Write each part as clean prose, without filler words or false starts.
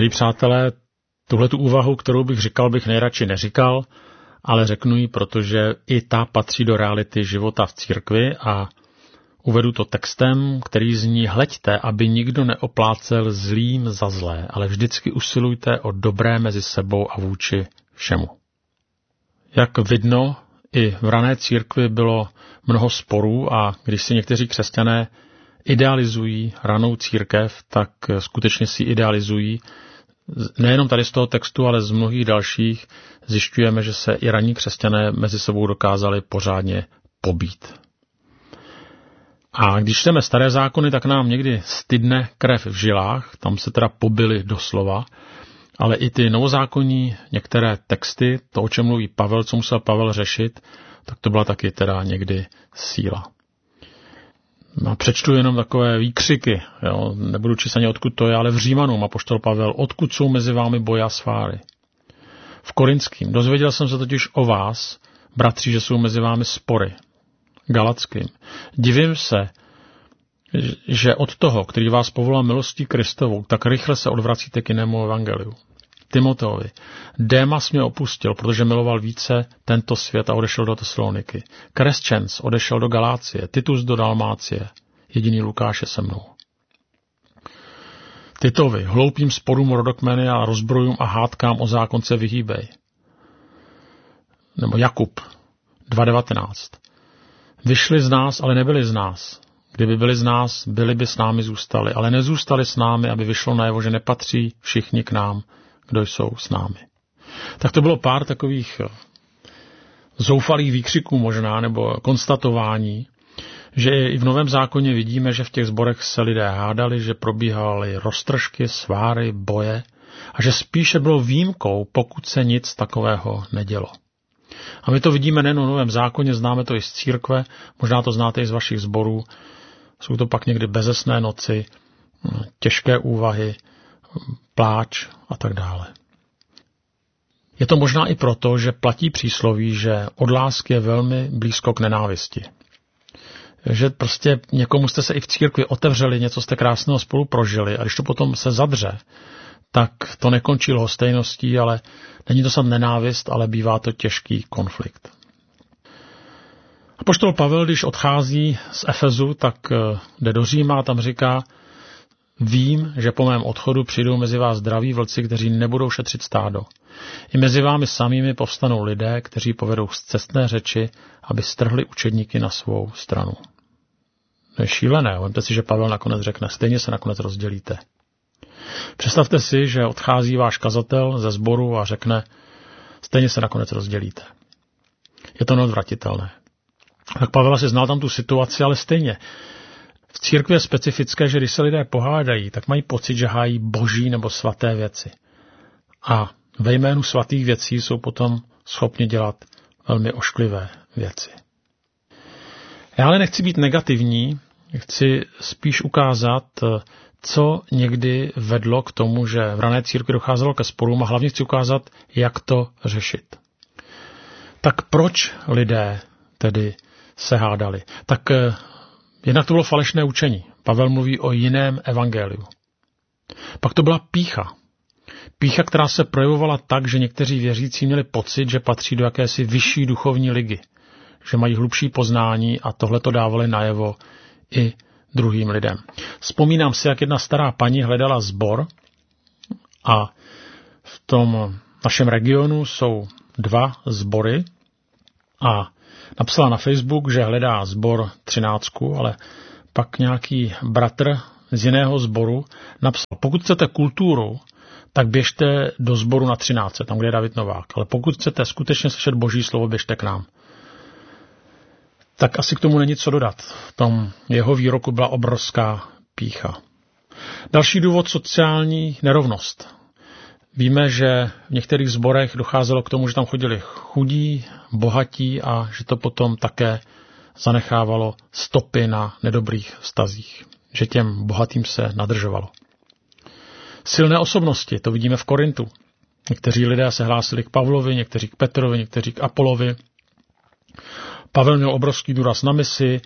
Milí přátelé, tuhletu úvahu, kterou bych říkal, bych nejradši neříkal, ale řeknu ji, protože i ta patří do reality života v církvi a uvedu to textem, který zní: hleďte, aby nikdo neoplácel zlým za zlé, ale vždycky usilujte o dobré mezi sebou a vůči všemu. Jak vidno, i v rané církvi bylo mnoho sporů a když si někteří křesťané idealizují ranou církev, tak skutečně si idealizují. Nejenom tady z toho textu, ale z mnohých dalších zjišťujeme, že se i raní křesťané mezi sebou dokázali pořádně pobít. A když čteme staré zákony, tak nám někdy stydne krev v žilách, tam se teda pobili doslova, ale i ty novozákonní některé texty, to, o čem mluví Pavel, co musel Pavel řešit, tak to byla taky teda někdy síla. A přečtu jenom takové výkřiky, jo? Nebudu číst ani odkud to je, ale v Římanům apoštol Pavel: odkud jsou mezi vámi boje a sváry. V Korinským: dozvěděl jsem se totiž o vás, bratři, že jsou mezi vámi spory. Galackým: divím se, že od toho, který vás povolal milostí Kristovou, tak rychle se odvracíte k jinému evangeliu. Timoteovi: Démas mě opustil, protože miloval více tento svět a odešel do Tesaloniky. Crescens odešel do Galácie, Titus do Dalmácie, jediný Lukáš je se mnou. Titovi: hloupým sporům rodokmeny a rozbrojům a hádkám o zákonce vyhýbej. Nebo Jakub 2.19. Vyšli z nás, ale nebyli z nás. Kdyby byli z nás, byli by s námi zůstali, ale nezůstali s námi, aby vyšlo najevo, že nepatří všichni k nám, kdo jsou s námi. Tak to bylo pár takových zoufalých výkřiků možná, nebo konstatování, že i v Novém zákoně vidíme, že v těch sborech se lidé hádali, že probíhaly roztržky, sváry, boje a že spíše bylo výjimkou, pokud se nic takového nedělo. A my to vidíme nejen v Novém zákoně, známe to i z církve, možná to znáte i z vašich sborů. Jsou to pak někdy bezesné noci, těžké úvahy, pláč a tak dále. Je to možná i proto, že platí přísloví, že od lásky je velmi blízko k nenávisti. Že prostě někomu jste se i v církvi otevřeli, něco jste krásného spolu prožili a když to potom se zadře, tak to nekončí lhostejností, ale není to snad nenávist, ale bývá to těžký konflikt. Apoštol Pavel, když odchází z Efezu, tak jde do Říma a tam říká: vím, že po mém odchodu přijdou mezi vás zdraví vlci, kteří nebudou šetřit stádo. I mezi vámi samými povstanou lidé, kteří povedou scestné řeči, aby strhli učedníky na svou stranu. To je šílené. Vemte si, že Pavel nakonec řekne: stejně se nakonec rozdělíte. Představte si, že odchází váš kazatel ze sboru a řekne: stejně se nakonec rozdělíte. Je to neodvratitelné. Tak Pavel asi znal tam tu situaci, ale stejně. V církvi je specifické, že když se lidé pohádají, tak mají pocit, že hájí boží nebo svaté věci. A ve jménu svatých věcí jsou potom schopni dělat velmi ošklivé věci. Já ale nechci být negativní, chci spíš ukázat, co někdy vedlo k tomu, že v rané církvi docházelo ke sporům a hlavně chci ukázat, jak to řešit. Tak proč lidé tedy se hádali? Tak jednak to bylo falešné učení. Pavel mluví o jiném evangeliu. Pak to byla pýcha. Pýcha, která se projevovala tak, že někteří věřící měli pocit, že patří do jakési vyšší duchovní ligy, že mají hlubší poznání a tohle to dávali najevo i druhým lidem. Vzpomínám si, jak jedna stará paní hledala sbor a v tom našem regionu jsou 2 sbory a napsala na Facebook, že hledá sbor 13, ale pak nějaký bratr z jiného sboru napsal: pokud chcete kulturu, tak běžte do sboru na 13, tam, kde je David Novák. Ale pokud chcete skutečně slyšet boží slovo, běžte k nám. Tak asi k tomu není co dodat. V tom jeho výroku byla obrovská pýcha. Další důvod: sociální nerovnost. Víme, že v některých sborech docházelo k tomu, že tam chodili chudí, bohatí a že to potom také zanechávalo stopy na nedobrých vztazích. Že těm bohatým se nadržovalo. Silné osobnosti, to vidíme v Korintu. Někteří lidé se hlásili k Pavlovi, někteří k Petrovi, někteří k Apolovi. Pavel měl obrovský důraz na misi,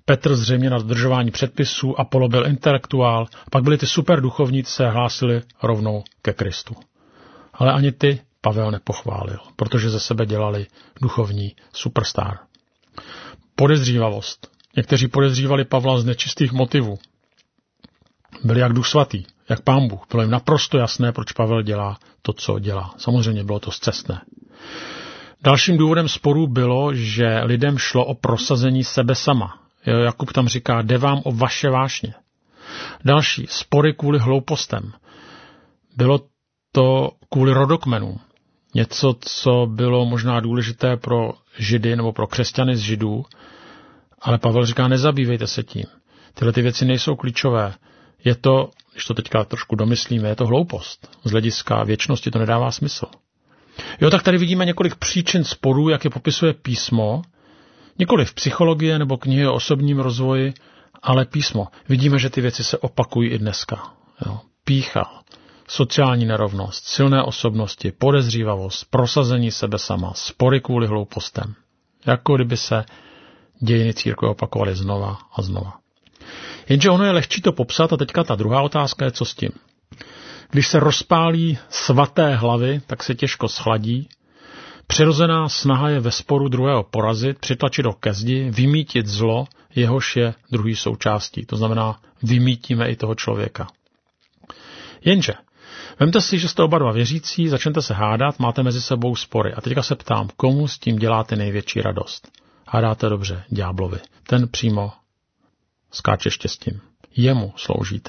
Petr zřejmě na dodržování předpisů, Apollo byl intelektuál, a pak byli ty super duchovníci, se hlásili rovnou ke Kristu. Ale ani ty Pavel nepochválil, protože ze sebe dělali duchovní superstar. Podezřívavost. Někteří podezřívali Pavla z nečistých motivů. Byli jak Duch Svatý, jak Pán Bůh. Bylo jim naprosto jasné, proč Pavel dělá to, co dělá. Samozřejmě bylo to scestné. Dalším důvodem sporů bylo, že lidem šlo o prosazení sebe sama. Jakub tam říká, jde vám o vaše vášně. Další, spory kvůli hloupostem. Bylo to kvůli rodokmenům. Něco, co bylo možná důležité pro Židy nebo pro křesťany z Židů, ale Pavel říká, nezabývejte se tím. Tyhle ty věci nejsou klíčové. Je to, když to teďka trošku domyslíme, je to hloupost. Z hlediska věčnosti to nedává smysl. Jo, tak tady vidíme několik příčin sporů, jak je popisuje písmo, nikoli v psychologie nebo knihy o osobním rozvoji, ale písmo. Vidíme, že ty věci se opakují i dneska. Jo. Pýcha, sociální nerovnost, silné osobnosti, podezřívavost, prosazení sebe sama, spory kvůli hloupostem. Jako kdyby se dějiny církve opakovaly znova a znova. Jenže ono je lehčí to popsat a teďka ta druhá otázka je, co s tím. Když se rozpálí svaté hlavy, tak se těžko schladí. Přirozená snaha je ve sporu druhého porazit, přitlačit ho ke zdi, vymítit zlo, jehož je druhý součástí. To znamená, vymítíme i toho člověka. Jenže, vemte si, že jste oba dva věřící, začnete se hádat, máte mezi sebou spory. A teďka se ptám, komu s tím děláte největší radost? Hádáte dobře, ďáblovi. Ten přímo skáče štěstím. Jemu sloužíte.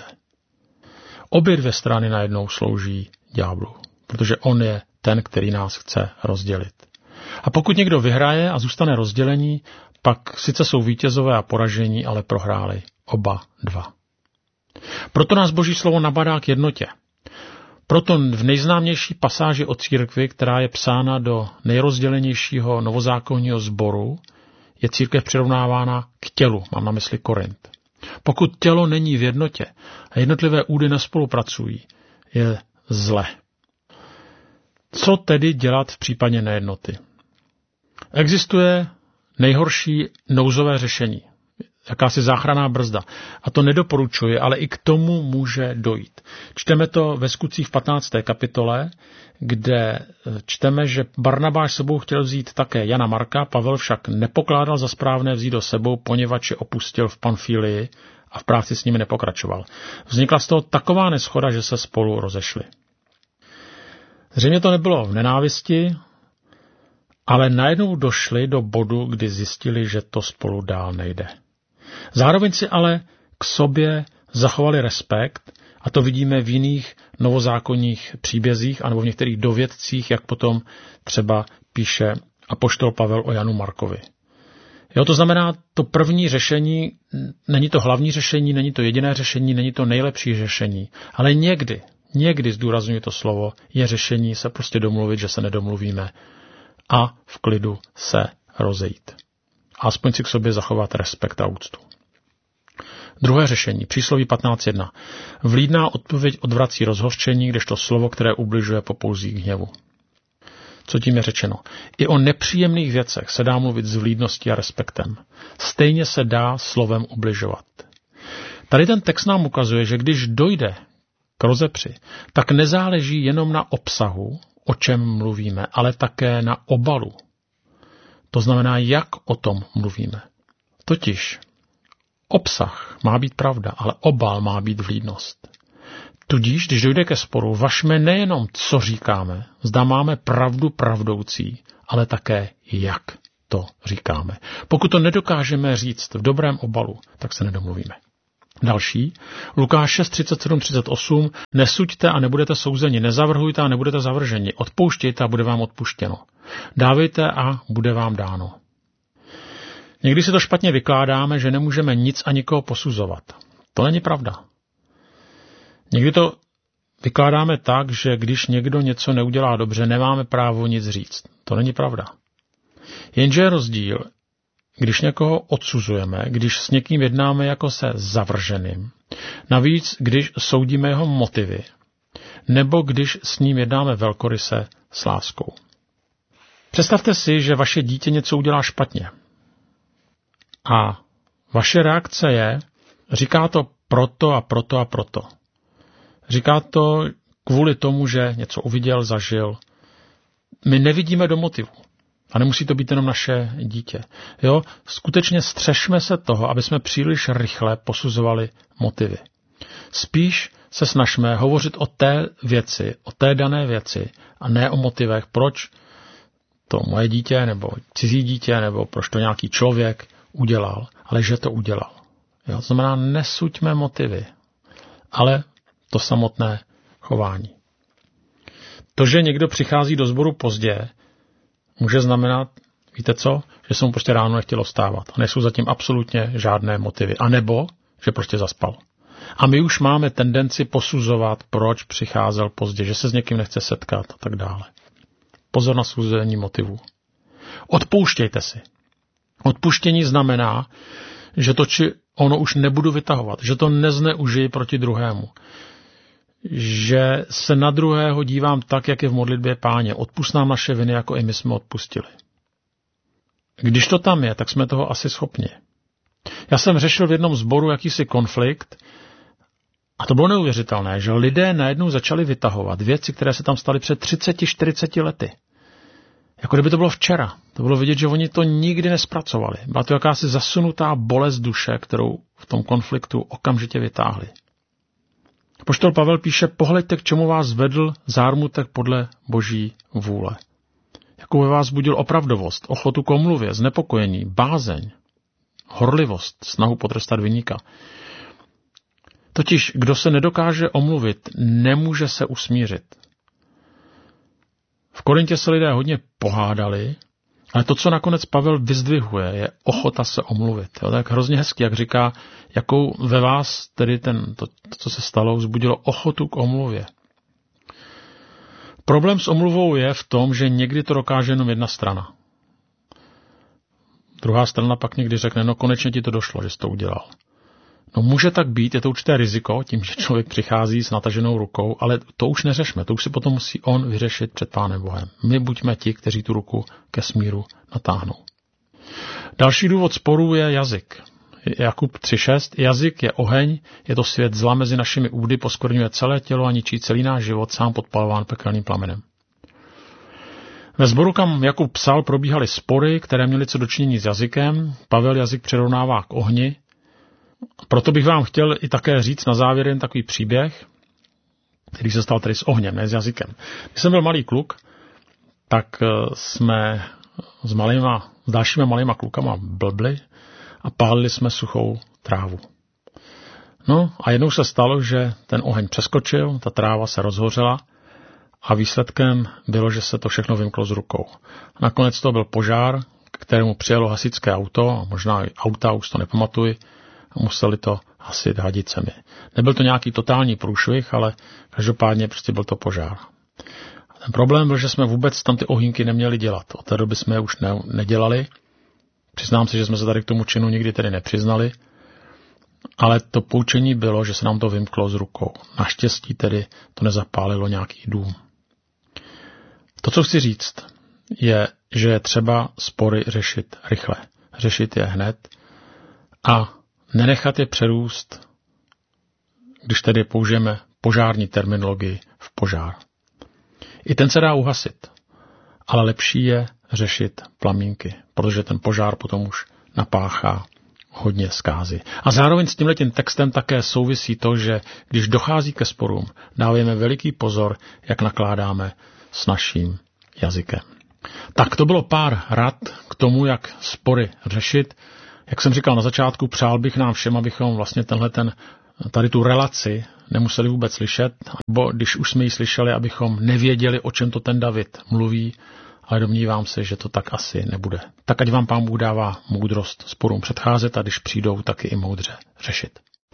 Obě dvě strany najednou slouží ďáblu, protože on je ten, který nás chce rozdělit. A pokud někdo vyhraje a zůstane rozdělení, pak sice jsou vítězové a poražení, ale prohráli oba dva. Proto nás Boží slovo nabádá k jednotě. Proto v nejznámější pasáži o církvi, která je psána do nejrozdělenějšího novozákonního sboru, je církev přirovnávána k tělu, mám na mysli Korint. Pokud tělo není v jednotě a jednotlivé údy nespolupracují, je zle. Co tedy dělat v případě nejednoty? Existuje nejhorší nouzové řešení, jakási záchranná brzda. A to nedoporučuji, ale i k tomu může dojít. Čteme to ve Skutcích v 15. kapitole, kde čteme, že Barnabáš sebou chtěl vzít také Jana Marka, Pavel však nepokládal za správné vzít do sebou, poněvadž je opustil v Pamfílii a v práci s nimi nepokračoval. Vznikla z toho taková neshoda, že se spolu rozešli. Zřejmě to nebylo v nenávisti, ale najednou došli do bodu, kdy zjistili, že to spolu dál nejde. Zároveň si ale k sobě zachovali respekt, a to vidíme v jiných novozákonních příbězích anebo v některých dovědcích, jak potom třeba píše apoštol Pavel o Janu Markovi. Jo, to znamená, to první řešení není to hlavní řešení, není to jediné řešení, není to nejlepší řešení, ale někdy zdůrazňuji to slovo, je řešení se prostě domluvit, že se nedomluvíme a v klidu se rozejít. Aspoň si k sobě zachovat respekt a úctu. Druhé řešení, přísloví 15.1. Vlídná odpověď odvrací rozhořčení, kdežto slovo, které ubližuje, popouzí k hněvu. Co tím je řečeno? I o nepříjemných věcech se dá mluvit s vlídností a respektem. Stejně se dá slovem ubližovat. Tady ten text nám ukazuje, že když dojde k rozepři, tak nezáleží jenom na obsahu, o čem mluvíme, ale také na obalu. To znamená, jak o tom mluvíme. Totiž obsah má být pravda, ale obal má být vlídnost. Tudíž, když dojde ke sporu, važme nejenom, co říkáme, zda máme pravdu pravdoucí, ale také jak to říkáme. Pokud to nedokážeme říct v dobrém obalu, tak se nedomluvíme. Další, Lukáš 6, 37, 38, nesuďte a nebudete souzeni, nezavrhujte a nebudete zavrženi, odpouštějte a bude vám odpuštěno. Dávejte a bude vám dáno. Někdy si to špatně vykládáme, že nemůžeme nic a nikoho posuzovat. To není pravda. Někdy to vykládáme tak, že když někdo něco neudělá dobře, nemáme právo nic říct. To není pravda. Jenže je rozdíl, když někoho odsuzujeme, když s někým jednáme jako se zavrženým, navíc když soudíme jeho motivy, nebo když s ním jednáme velkoryse s láskou. Představte si, že vaše dítě něco udělá špatně. A Vaše reakce je, říká to proto a proto a proto. Říká to kvůli tomu, že něco uviděl, zažil. My nevidíme do motivu. A nemusí to být jenom naše dítě. Jo? Skutečně střežme se toho, aby jsme příliš rychle posuzovali motivy. Spíš se snažme hovořit o té věci, o té dané věci a ne o motivech, proč to moje dítě nebo cizí dítě nebo proč to nějaký člověk udělal, ale že to udělal. Jo? To znamená, nesuďme motivy, ale to samotné chování. To, že někdo přichází do sboru pozdě, může znamenat, víte co, že se mu prostě ráno nechtělo vstávat. A nejsou zatím absolutně žádné motivy. A nebo, že prostě zaspal. A my už máme tendenci posuzovat, proč přicházel pozdě, že se s někým nechce setkat a tak dále. Pozor na suzení motivů. Odpouštějte si. Odpuštění znamená, že to či ono už nebudu vytahovat, že to nezneužiji proti druhému. Že se na druhého dívám tak, jak je v modlitbě Páně. Odpusť nám naše viny, jako i my jsme odpustili. Když to tam je, tak jsme toho asi schopni. Já jsem řešil v jednom sboru jakýsi konflikt a to bylo neuvěřitelné, že lidé najednou začali vytahovat věci, které se tam staly před 30-40 lety. Jako kdyby to bylo včera. To bylo vidět, že oni to nikdy nespracovali. Byla to jakási zasunutá bolest duše, kterou v tom konfliktu okamžitě vytáhli. Apoštol Pavel píše, pohleďte, k čemu vás vedl zármutek podle Boží vůle. Jakou ve vás budil opravdovost, ochotu k omluvě, znepokojení, bázeň, horlivost, snahu potrestat viníka. Totiž, kdo se nedokáže omluvit, nemůže se usmířit. V Korintě se lidé hodně pohádali, ale to, co nakonec Pavel vyzdvihuje, je ochota se omluvit. Jo, tak hrozně hezky, jak říká, jakou ve vás tedy to, co se stalo, vzbudilo ochotu k omluvě. Problém s omluvou je v tom, že někdy to dokáže jenom jedna strana. Druhá strana pak někdy řekne, no konečně ti to došlo, že jsi to udělal. No může tak být, je to určité riziko, tím, že člověk přichází s nataženou rukou, ale to už neřešme, to už si potom musí on vyřešit před Pánem Bohem. My buďme ti, kteří tu ruku ke smíru natáhnou. Další důvod sporu je jazyk. Jakub 3.6. Jazyk je oheň, je to svět zla mezi našimi údy, poskvrňuje celé tělo a ničí celý náš život, sám podpalován pekelným plamenem. Ve sboru, kam Jakub psal, probíhaly spory, které měly co dočinění s jazykem. Pavel jazyk přirovnává k ohni. Proto bych vám chtěl i také říct na závěr jen takový příběh, který se stal tedy s ohněm, ne s jazykem. Když jsem byl malý kluk, tak jsme s dalšíma malýma klukama blbli a pálili jsme suchou trávu. No a jednou se stalo, že ten oheň přeskočil, ta tráva se rozhořela a výsledkem bylo, že se to všechno vymklo z rukou. Nakonec to byl požár, k kterému přijelo hasičské auto, a možná i auta, už to nepamatuji, a museli to hasit hadicemi. Nebyl to nějaký totální průšvih, ale každopádně prostě byl to požár. A ten problém byl, že jsme vůbec tam ty ohýnky neměli dělat. Od té doby jsme je už nedělali. Přiznám se, že jsme se tady k tomu činu nikdy tedy nepřiznali, ale to poučení bylo, že se nám to vymklo z rukou. Naštěstí tedy to nezapálilo nějaký dům. To, co chci říct, je, že je třeba spory řešit rychle. Řešit je hned a nenechat je přerůst, když tedy použijeme požární terminologii, v požár. I ten se dá uhasit, ale lepší je řešit plamínky, protože ten požár potom už napáchá hodně zkázy. A zároveň s tímhletím textem také souvisí to, že když dochází ke sporům, dáváme veliký pozor, jak nakládáme s naším jazykem. Tak to bylo pár rad k tomu, jak spory řešit. Jak jsem říkal na začátku, přál bych nám všem, abychom vlastně tady tu relaci nemuseli vůbec slyšet, nebo když už jsme ji slyšeli, abychom nevěděli, o čem to ten David mluví, ale domnívám se, že to tak asi nebude. Tak ať vám Pán Bůh dává moudrost sporům předcházet a když přijdou, taky i moudře řešit.